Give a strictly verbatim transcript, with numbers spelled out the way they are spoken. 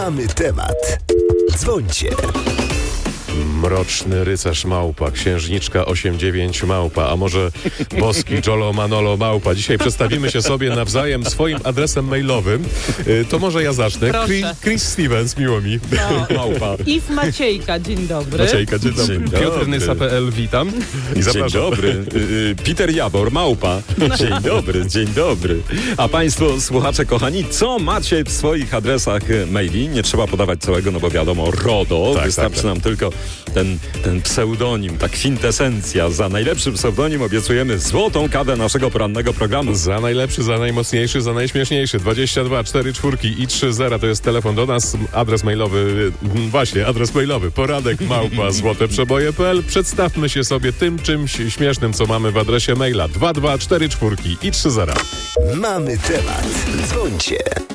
Mamy temat. Dzwońcie. Mroczny rycerz małpa, księżniczka osiem dziewięć małpa, a może boski Jolo Manolo małpa. Dzisiaj przedstawimy się sobie nawzajem swoim adresem mailowym. Y, To może ja zacznę. Proszę. Chris, Chris Stevens, miło mi. No. Małpa. Iw Maciejka, dzień dobry. Maciejka, dzień dobry. Dzień Piotr dobry. Nysa kropka p l, witam. I Dzień zapraszam. dobry. Y, y, Peter Jabor, małpa. Dzień dobry, dzień dobry. A państwo, słuchacze kochani, co macie w swoich adresach y, maili? Nie trzeba podawać całego, no bo wiadomo, RODO. Tak, Wystarczy tak, tak. nam tylko ten, ten pseudonim, ta kwintesencja. Za najlepszy pseudonim obiecujemy złotą kawę naszego porannego programu. Za najlepszy, za najmocniejszy, za najśmieszniejszy. dwadzieścia dwa cztery czwórki i trzy zera to jest telefon do nas. Adres mailowy, mm, właśnie, adres mailowy. Poradek małpa złoteprzeboje kropka p l. Przedstawmy się sobie tym czymś śmiesznym, co mamy w adresie maila. dwa dwa cztery czwórki i trzy zera. Mamy temat. Dzwońcie.